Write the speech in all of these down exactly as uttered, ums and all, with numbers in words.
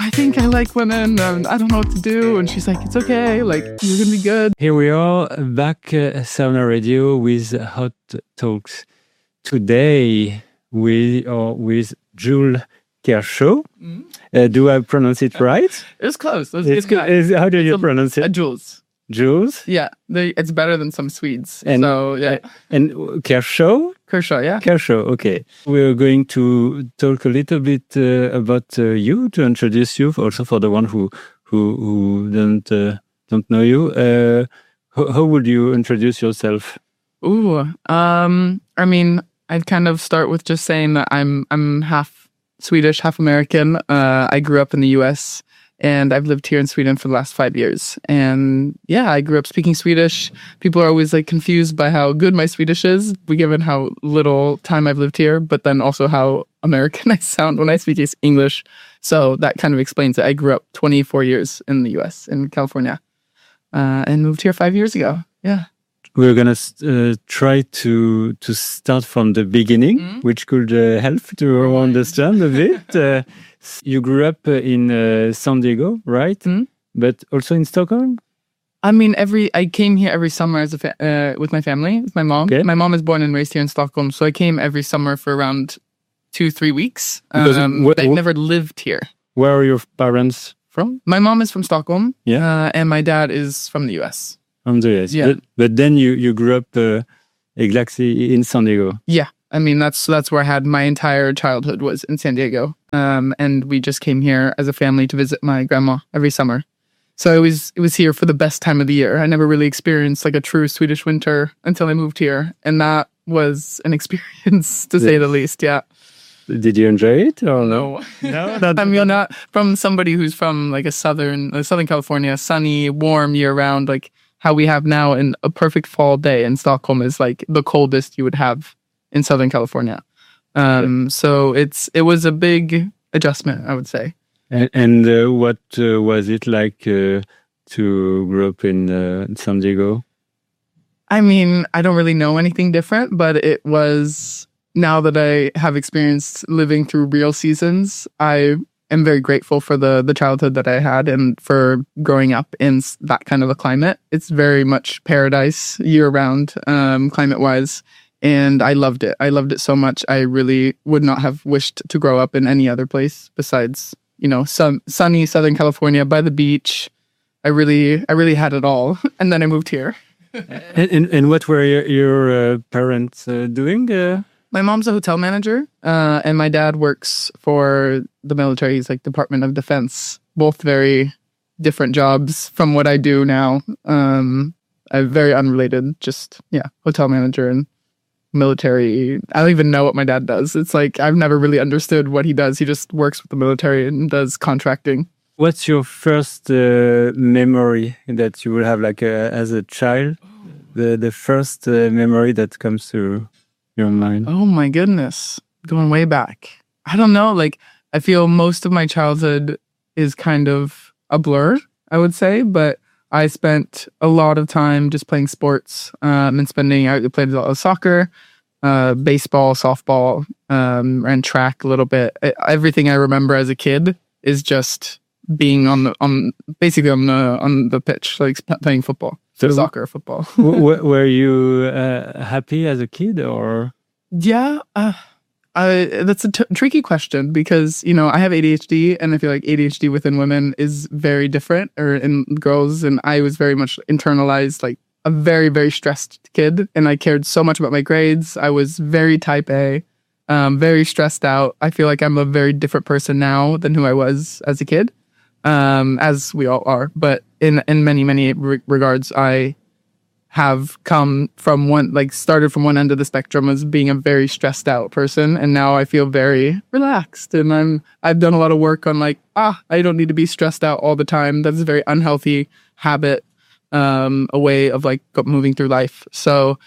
I think I like women. Um, I don't know what to do. And she's like, it's okay. Like, you're going to be good. Here we are back at Sauna Radio with Hot Talks. Today we are with Jules Kershaw. Mm-hmm. Uh, do I pronounce it right? It's close. It's, it's, it's, how do you a, pronounce it? Uh, Jules. Jules? Yeah, they, it's better than some Swedes. And, so, yeah. And Kershaw? Kershaw, yeah. Kershaw, okay. We're going to talk a little bit uh, about uh, you, to introduce you, also for the one who who, who don't, uh, don't know you. Uh, how, how would you introduce yourself? Ooh, um, I mean, I'd kind of start with just saying that I'm I'm half Swedish, half American. Uh, I grew up in the U S and I've lived here in Sweden for the last five years. And yeah, I grew up speaking Swedish. People are always like confused by how good my Swedish is, given how little time I've lived here, but then also how American I sound when I speak English. So that kind of explains it. I grew up twenty-four years in the U S, in California, uh, and moved here five years ago. Yeah. We're going to uh, try to to start from the beginning, mm-hmm. which could uh, help to understand a bit. Uh, you grew up uh, in uh, San Diego, right? Mm-hmm. But also in Stockholm? I mean, every I came here every summer as a fa- uh, with my family, with my mom. Okay. My mom is born and raised here in Stockholm, so I came every summer for around two, three weeks. Um, wh- but I never lived here. Where are your parents from? My mom is from Stockholm, yeah, uh, and my dad is from the U S. From the U S, yeah. But, but then you, you grew up uh, exactly in San Diego. Yeah, I mean that's that's where I had my entire childhood was in San Diego, um, and we just came here as a family to visit my grandma every summer. So it was it was here for the best time of the year. I never really experienced like a true Swedish winter until I moved here, and that was an experience to say the least. Yeah. Did you enjoy it or no? No, not. I mean, not from somebody who's from like a southern uh, Southern California, sunny, warm year round, like how we have now in a perfect fall day in Stockholm is like the coldest you would have in Southern California. Um, yeah. So it's it was a big adjustment, I would say. And, and uh, what uh, was it like uh, to grow up in uh, San Diego? I mean, I don't really know anything different, but it was, now that I have experienced living through real seasons, I am very grateful for the the childhood that I had and for growing up in that kind of a climate. It's very much paradise year-round, um, climate-wise, and I loved it. I loved it so much. I really would not have wished to grow up in any other place besides, you know, sun, sunny Southern California by the beach. I really, I really had it all, and then I moved here. and, and and what were your, your uh, parents uh, doing? Uh... My mom's a hotel manager, uh, and my dad works for the military. He's like Department of Defense. Both very different jobs from what I do now. Um, I'm very unrelated. Just yeah, hotel manager and military. I don't even know what my dad does. It's like I've never really understood what he does. He just works with the military and does contracting. What's your first uh, memory that you will have, like uh, as a child? The the first uh, memory that comes to your mind? Oh my goodness. Going way back. I don't know. Like, I feel most of my childhood is kind of a blur, I would say. But I spent a lot of time just playing sports um, and spending, I played a lot of soccer, uh, baseball, softball, um, ran track a little bit. Everything I remember as a kid is just being on the, on basically on the, on the pitch, like playing football. So soccer, football. w- were you uh, happy as a kid, or? Yeah, uh, I, that's a t- tricky question because, you know, I have A D H D and I feel like A D H D within women is very different, or in girls. And I was very much internalized, like a very, very stressed kid. And I cared so much about my grades. I was very type A, um, very stressed out. I feel like I'm a very different person now than who I was as a kid. Um, as we all are, but in, in many, many re- regards, I have come from one, like started from one end of the spectrum as being a very stressed out person. And now I feel very relaxed, and I'm, I've done a lot of work on like, ah, I don't need to be stressed out all the time. That's a very unhealthy habit, um, a way of like moving through life. So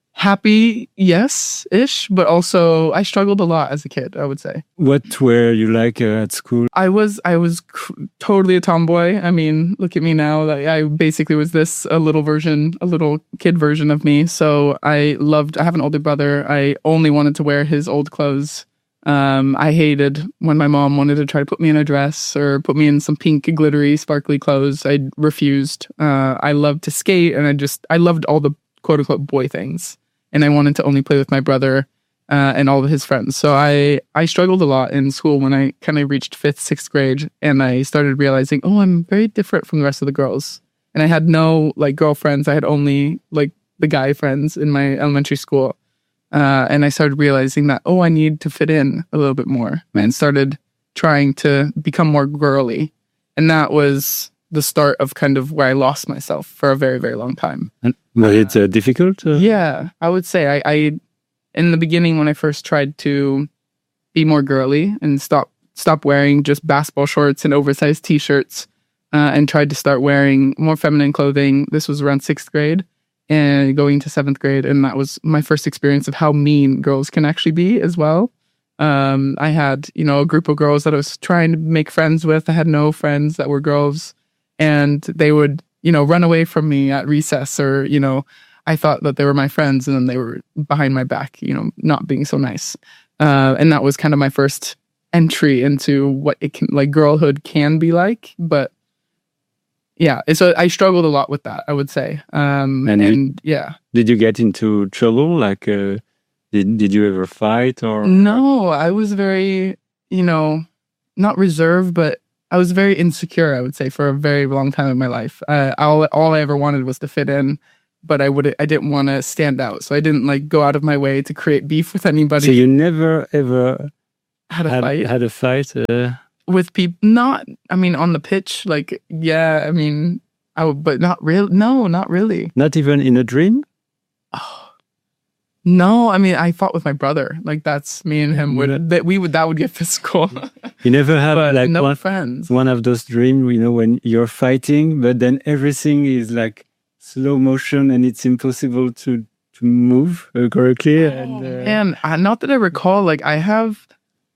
happy, yes-ish, but also I struggled a lot as a kid, I would say. What were you like uh, at school? I was I was cr- totally a tomboy. I mean, look at me now. Like, I basically was this a little version, a little kid version of me. So I loved, I have an older brother. I only wanted to wear his old clothes. Um, I hated when my mom wanted to try to put me in a dress or put me in some pink, glittery, sparkly clothes. I refused. Uh, I loved to skate, and I just I loved all the quote unquote boy things, and I wanted to only play with my brother uh, and all of his friends. So I I struggled a lot in school when I kind of reached fifth, sixth grade, and I started realizing, oh, I'm very different from the rest of the girls, and I had no like girlfriends. I had only like the guy friends in my elementary school. Uh, and I started realizing that, oh, I need to fit in a little bit more, and started trying to become more girly. And that was the start of kind of where I lost myself for a very, very long time. And was it uh, difficult? Uh? Yeah, I would say I, I, in the beginning when I first tried to be more girly and stop stop wearing just basketball shorts and oversized T-shirts, uh, and tried to start wearing more feminine clothing. This was around sixth grade. And going to seventh grade, and that was my first experience of how mean girls can actually be as well. Um, I had, you know, a group of girls that I was trying to make friends with. I had no friends that were girls, and they would, you know, run away from me at recess, or, you know, I thought that they were my friends, and then they were behind my back, you know, not being so nice. Uh, and that was kind of my first entry into what it can, like, girlhood can be like, but yeah, so I struggled a lot with that, I would say. Um, and, and you, yeah. Did you get into trouble? Like, uh, did did you ever fight or? No, I was very, you know, not reserved, but I was very insecure, I would say, for a very long time in my life. Uh, all all I ever wanted was to fit in, but I would I didn't want to stand out, so I didn't like go out of my way to create beef with anybody. So you never ever had a had, fight. Had a fight. Uh... With people, not, I mean, on the pitch, like, yeah, I mean, I would, but not real. No, not really. Not even in a dream? Oh, no, I mean, I fought with my brother. Like, that's me and him would, that we would, that would get physical. You never have but like no one, friends. one of those dreams, you know, when you're fighting, but then everything is like slow motion and it's impossible to, to move uh, correctly. Oh, and, uh... man, uh, not that I recall, like, I have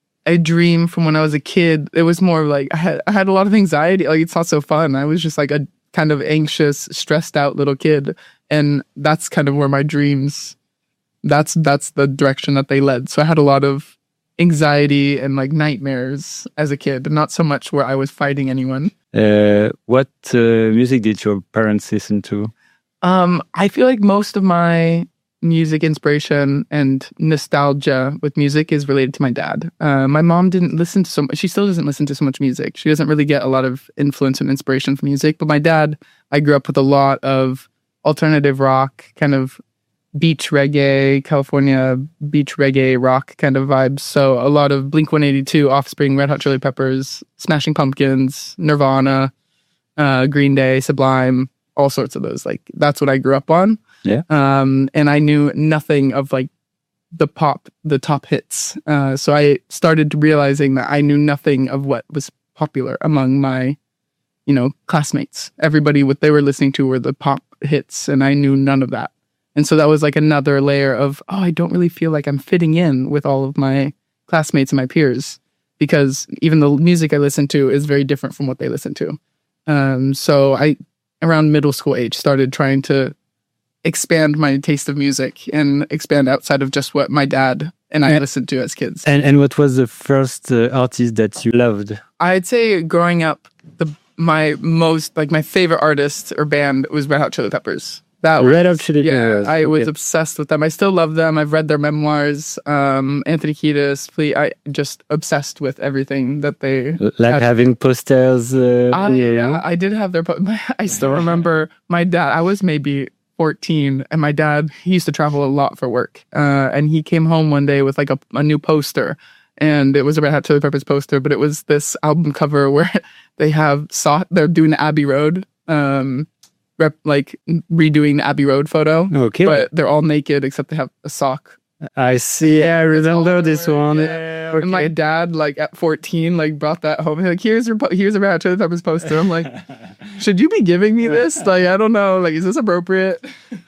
a dream from when I was a kid. It was more like I had I had a lot of anxiety. Like, it's not so fun. I was just like a kind of anxious, stressed out little kid, and that's kind of where my dreams. That's that's the direction that they led. So I had a lot of anxiety and like nightmares as a kid, not so much where I was fighting anyone. Uh, what uh, music did your parents listen to? Um, I feel like most of my music inspiration and nostalgia with music is related to my dad. Uh, my mom didn't listen to so much. She still doesn't listen to so much music. She doesn't really get a lot of influence and inspiration from music. But my dad, I grew up with a lot of alternative rock, kind of beach reggae, California beach reggae rock kind of vibes. So a lot of Blink one eighty-two, Offspring, Red Hot Chili Peppers, Smashing Pumpkins, Nirvana, uh, Green Day, Sublime, all sorts of those. Like, that's what I grew up on. Yeah. Um, and I knew nothing of like the pop, the top hits. Uh, so I started realizing that I knew nothing of what was popular among my, you know, classmates. Everybody, what they were listening to were the pop hits, and I knew none of that. And so that was like another layer of, oh, I don't really feel like I'm fitting in with all of my classmates and my peers, because even the music I listen to is very different from what they listen to. Um, so I, around middle school age, started trying to expand my taste of music and expand outside of just what my dad and I listened to as kids. And and what was the first uh, artist that you loved? I'd say growing up, the my most, like my favorite artist or band was Red Hot Chili Peppers. That was, Red Hot Chili Peppers. Yeah, I was yeah. obsessed with them. I still love them. I've read their memoirs. Um, Anthony Kiedis, Flea, I just obsessed with everything that they like had. Having posters. Uh, I, yeah, I did have their. Po- I still remember my dad. I was maybe fourteen, and my dad, he used to travel a lot for work, uh, and he came home one day with like a, a new poster, and it was a Red Hot Chili Peppers poster, but it was this album cover where they have saw they're doing the Abbey Road, um, rep, like redoing the Abbey Road photo. Okay, but they're all naked except they have a sock. I see. I remember this one. Yeah, okay. And my dad, like at fourteen, like brought that home. He's like, here's your po- here's a Red Hot Chili Peppers poster. I'm like, should you be giving me this? Like, I don't know. Like, is this appropriate?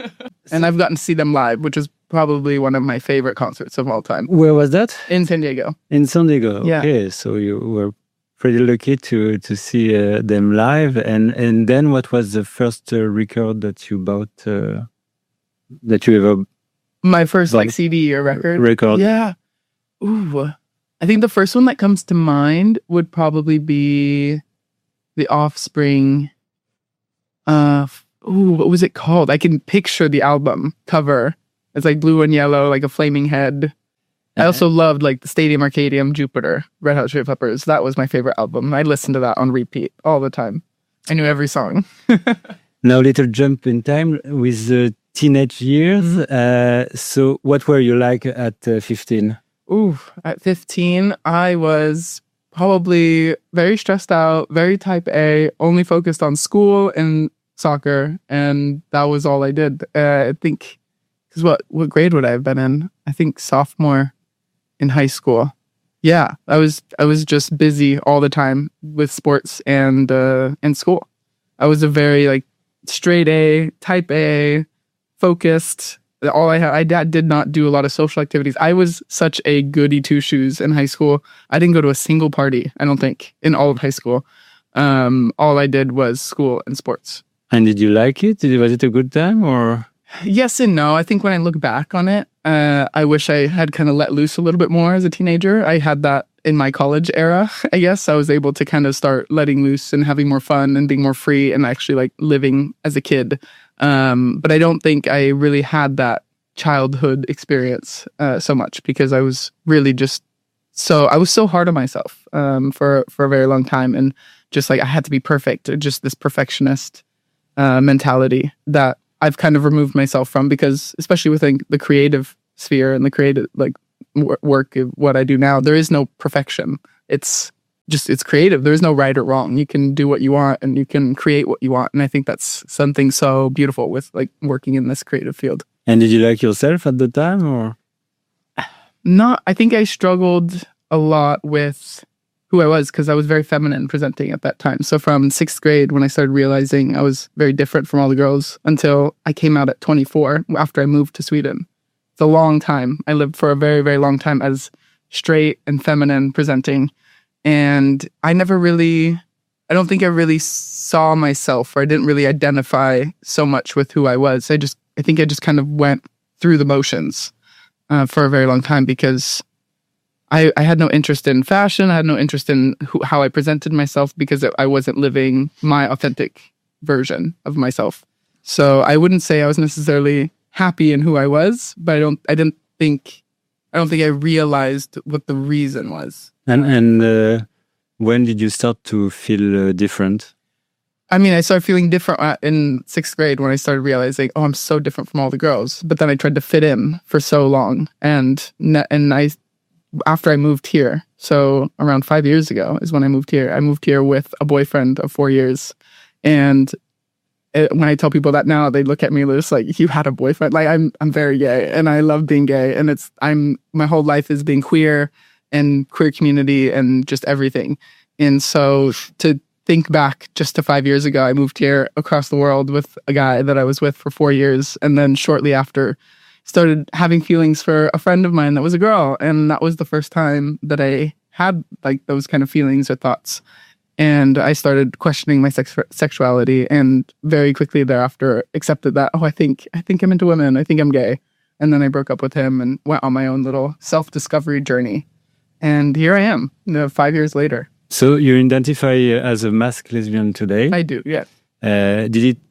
And I've gotten to see them live, which is probably one of my favorite concerts of all time. Where was that? In San Diego. In San Diego. Yeah. Okay, so you were pretty lucky to to see uh, them live. And and then what was the first uh, record that you bought? Uh, that you ever My first like C D or record. Record. Yeah. Ooh. I think the first one that comes to mind would probably be The Offspring. Uh, ooh, what was it called? I can picture the album cover. It's like blue and yellow, like a flaming head. I also loved like the Stadium Arcadium, Jupiter, Red Hot Chili Peppers. That was my favorite album. I listened to that on repeat all the time. I knew every song. Now, little jump in time with the teenage years. Mm-hmm. Uh, so, what were you like at uh, fifteen? Ooh, at fifteen, I was probably very stressed out, very type A, only focused on school and soccer, and that was all I did. Uh, I think, because what what grade would I have been in? I think sophomore in high school. Yeah, I was I was just busy all the time with sports and uh, and school. I was a very like straight A, type A, focused. All I had, I did not do a lot of social activities. I was such a goody two shoes in high school. I didn't go to a single party, I don't think, in all of high school. Um, all I did was school and sports. And did you like it? Was it a good time or? Yes and no. I think when I look back on it, uh, I wish I had kind of let loose a little bit more as a teenager. I had that in my college era, I guess. I was able to kind of start letting loose and having more fun and being more free and actually like living as a kid. Um, but I don't think I really had that childhood experience uh, so much because I was really just so, I was so hard on myself um, for, for a very long time. And just like I had to be perfect, just this perfectionist uh, mentality that I've kind of removed myself from because especially within the creative sphere and the creative like w- work of what I do now, there is no perfection. It's just, it's creative. There's no right or wrong. You can do what you want and you can create what you want. And I think that's something so beautiful with like working in this creative field. And did you like yourself at the time or? Not, I think I struggled a lot with who I was because I was very feminine presenting at that time. So from sixth grade, when I started realizing I was very different from all the girls until I came out at twenty-four after I moved to Sweden. It's a long time. I lived for a very, very long time as straight and feminine presenting. And I never really, I don't think I really saw myself or I didn't really identify so much with who I was. I just, I think I just kind of went through the motions uh, for a very long time because I, I had no interest in fashion. I had no interest in who, how I presented myself because I wasn't living my authentic version of myself. So I wouldn't say I was necessarily happy in who I was, but I don't. I didn't think. I don't think I realized what the reason was. And and uh, when did you start to feel uh, different? I mean, I started feeling different in sixth grade when I started realizing, oh, I'm so different from all the girls. But then I tried to fit in for so long, and and I. After I moved here, so around five years ago is when I moved here. I moved here with a boyfriend of four years. And it, when I tell people that now, they look at me just like, you had a boyfriend? Like, I'm I'm very gay and I love being gay. And it's, I'm, my whole life is being queer and queer community and just everything. And so to think back just to five years ago, I moved here across the world with a guy that I was with for four years. And then shortly after, started having feelings for a friend of mine that was a girl. And that was the first time that I had like those kind of feelings or thoughts. And I started questioning my sex- sexuality and very quickly thereafter accepted that, oh, I think, I think I'm into women. I think I'm gay. And then I broke up with him and went on my own little self-discovery journey. And here I am, you know, five years later. So you identify as a masked lesbian today? I do, yeah. Uh, did it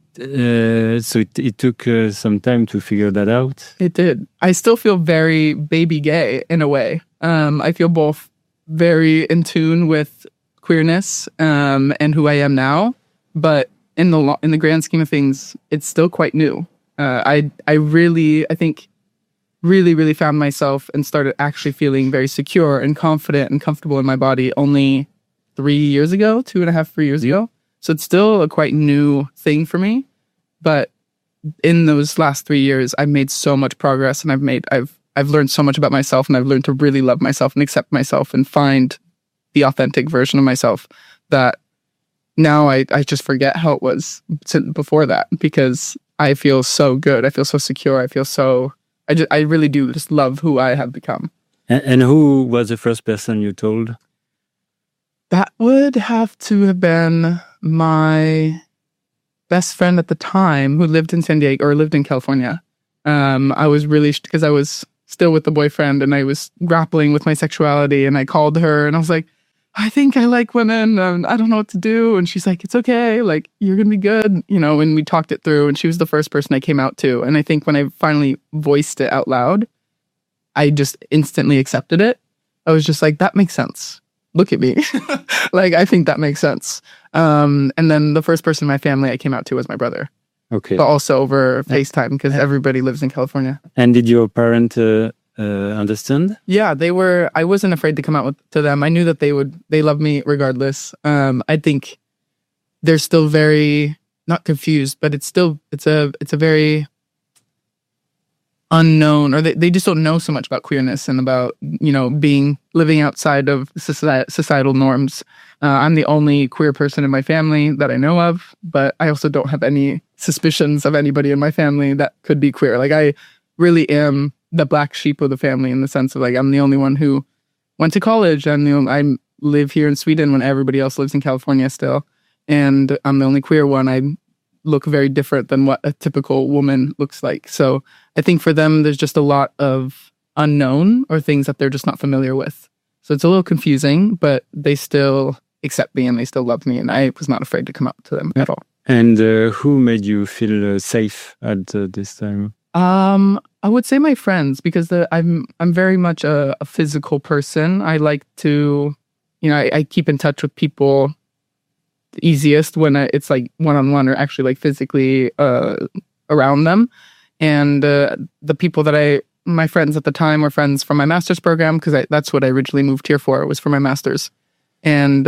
Uh, so it, it took uh, some time to figure that out? It did. I still feel very baby gay in a way. Um, I feel both very in tune with queerness um, and who I am now, but in the lo- in the grand scheme of things, it's still quite new. Uh, I I really I think really really found myself and started actually feeling very secure and confident and comfortable in my body only three years ago, two and a half, three years ago. So it's still a quite new thing for me, but in those last three years, I've made so much progress, and I've made I've I've learned so much about myself, and I've learned to really love myself and accept myself and find the authentic version of myself that now I, I just forget how it was before that because I feel so good. I feel so secure. I feel so I just I really do just love who I have become. And, and who was the first person you told? That would have to have been my best friend at the time who lived in San Diego or lived in California. Um, I was really, because I was still with the boyfriend and I was grappling with my sexuality and I called her and I was like, I think I like women and I don't know what to do. And she's like, it's okay. Like, you're going to be good. You know, and we talked it through and she was the first person I came out to. And I think when I finally voiced it out loud, I just instantly accepted it. I was just like, that makes sense. Look at me. Like, I think that makes sense. Um, and then the first person in my family I came out to was my brother. Okay. But also over FaceTime because everybody lives in California. And did your parents uh, uh, understand? Yeah, they were, I wasn't afraid to come out with, to them. I knew that they would, they love me regardless. Um, I think they're still very, not confused, but it's still, it's a, it's a very unknown, or they, they just don't know so much about queerness and about, you know, being, living outside of society, societal norms. Uh, I'm the only queer person in my family that I know of, but I also don't have any suspicions of anybody in my family that could be queer. Like, I really am the black sheep of the family in the sense of, like, I'm the only one who went to college and, you know, I live here in Sweden when everybody else lives in California still. And I'm the only queer one. I look very different than what a typical woman looks like. So I think for them, there's just a lot of unknown or things that they're just not familiar with. So it's a little confusing, but they still accept me and they still love me. And I was not afraid to come out to them at all. And uh, who made you feel uh, safe at uh, this time? Um, I would say my friends, because the, I'm I'm very much a, a physical person. I like to, you know, I, I keep in touch with people the easiest when I, it's like one-on-one or actually like physically uh, around them. And uh, the people that I, my friends at the time were friends from my master's program, because that's what I originally moved here for, was for my master's. And